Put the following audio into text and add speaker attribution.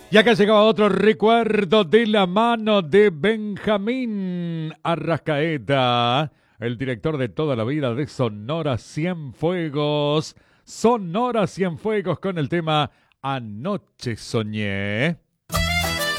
Speaker 1: Y acá llegaba otro recuerdo de la mano de Benjamín Arrascaeta, el director de toda la vida de Sonora Cienfuegos. Sonora Cienfuegos con el tema Anoche Soñé.